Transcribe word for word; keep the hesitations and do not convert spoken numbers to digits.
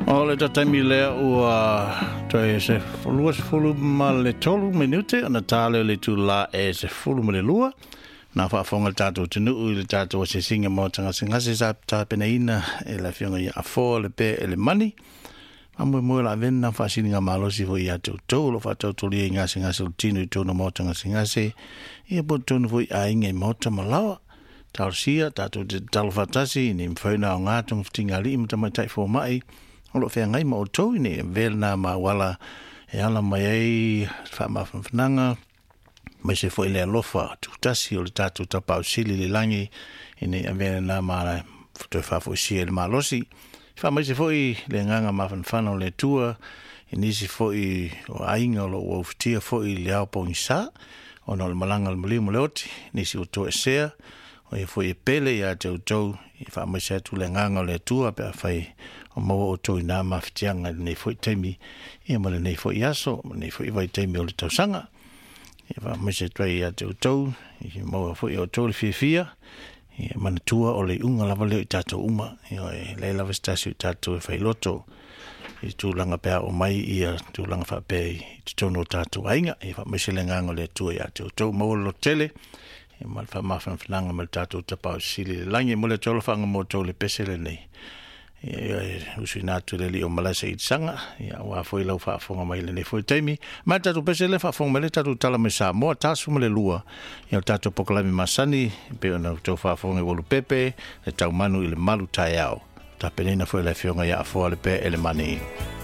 O le tatami lea ua toi se fulua se fulu ma le tolu minute ana tale le tu la e se fulu ma le lua na whaafonga tātou tenu ui le tātou se singa mo tanga singase sa tāpena ina e la fionga ia afo le pe e le mani amwe mo la vena whaasininga malosi vo ia tau tau lo whatau toli e ngase ngase o tinu i tōna mo tanga singase ia po tonu vo i a inga i mota malawa tau sia tātou te talo whatasi ni mwhauna o ngātung whitinga li imata mai tai fō mai Olo fea ngai ma o tau ni velna ma wala e ala mai ei whamawhananga mai se fo ile alofa tutasi o le tatu tapa o sili le langi ine a velna ma la futo whafo si e le malosi wha mai se fo i le nganga ma whanwhana o le tua ini si fo i o ainga o lo o ufutia fo i le au po ngisa o no le malanga le muli mo le oti nisi o to e sea o e fo i pele i a tau tau i wha mai se tu le nganga o le tua pe a whai o maua o tō i nā mawhitianga nei fo i teimi ia male nei fo i aso nei fo i vai teimi o le tausanga ia wha mese tuai i a tau tau i maua fo i o tō le fia fia ia mana tua o le unga lava leo i tātou uma ia e le lava stasi i tātou e whai loto i tūlanga pēr o mai ia tūlanga wha pēr i tūtono o tātou ainga ia wha mese le ngango le tua i a tau tau maua lo tele ia male wha mawhan whananga male tātou tapau sili le langi mole tōla whanga mo tō le pese le nei ia usi natu le li o malasa i tsanga ia wa foi lau fa fonga mai le ne foi taimi ma tatu pese le fa fonga le tatu tala me sa mo tasu me le lua ia tatu pokalami masani pe ona to fa fonga wolu pepe le tau manu i le malu tai au ta penina foi le fionga ia fo le pe ele mani